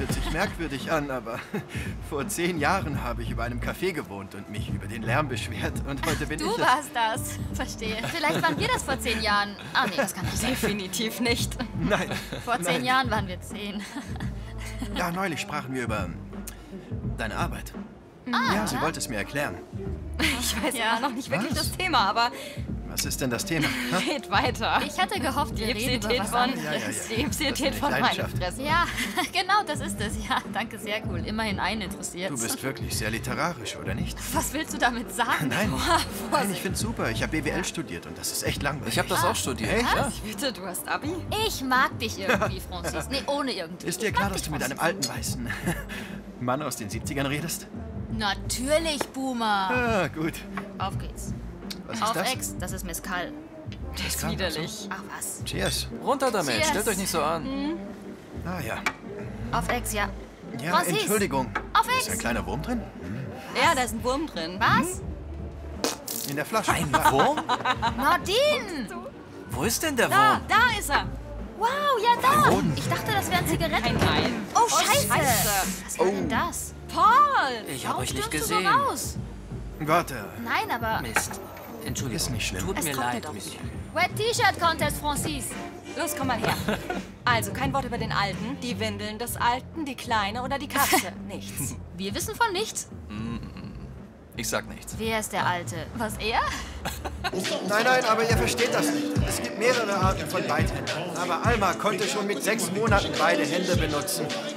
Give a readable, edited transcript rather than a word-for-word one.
hört sich merkwürdig an, aber vor 10 Jahren habe ich über einem Café gewohnt und mich über den Lärm beschwert. Und heute bin Du ich... warst das. Verstehe. Vielleicht waren wir das vor 10 Jahren. Ah, nee, das kann nicht sein. Definitiv nicht. Nein. Vor 10 Jahren waren wir 10. Ja, neulich sprachen wir über deine Arbeit. Ja, sie wollte es mir erklären. Ich weiß Ja. immer noch nicht wirklich Was? das Thema, aber Was ist denn das Thema? Ha? geht weiter. Ich hatte gehofft, wir Die reden über Epsität was von, anderes. die Epsität Das von ist eine meiner Leidenschaft. Fresse. Ja, genau, das ist es. Ja, danke, sehr cool. Immerhin einen interessiert. Du bist wirklich sehr literarisch, oder nicht? Was willst du damit sagen? Nein. Nein, ich find's super. Ich habe BWL studiert und das ist echt langweilig. Ich habe das auch studiert. Echt? Ja. Bitte, du hast Abi? Ich mag dich irgendwie, Francis. Nee, ohne irgendwie. Ist dir Ich klar, mag dass dich, du mit einem Francis. alten weißen Mann aus den 70ern redest? Natürlich, Boomer. Ah, gut. Auf geht's. Was ist Auf das? Ex, das ist Mescal. Das ist kann widerlich. Ach was. Cheers. Runter damit, Cheers. stellt euch nicht so an. Ah ja. Auf Ex, ja. Ja, Francis. Entschuldigung. Auf Ist Ex. ein kleiner Wurm drin? Ja, da ist ein Wurm drin. Was? In der Flasche. Ein Wurm? Nadine! Wo ist denn der Da, Wurm? da ist er. Wow, ja da. Boden. Ich dachte, das wären Zigaretten. Nein. Oh, Scheiße. Scheiße. Was war denn das? Paul! Ich habe Warum euch nicht stürmst du gesehen. so raus? Warte. Nein, aber... Mist. Entschuldigung. Ist nicht schlimm. Tut Es mir kommt leid, doch. Monsieur. Wet T-Shirt Contest, Francis. Los, komm mal her. Also, kein Wort über den Alten, die Windeln des Alten, die Kleine oder die Katze. Nichts. Wir wissen von nichts. Ich sag nichts. Wer ist der Alte? Was, er? Nein, nein, aber ihr versteht das nicht. Es gibt mehrere Arten von Beithändern. Aber Alma konnte schon mit 6 Monaten beide Hände benutzen.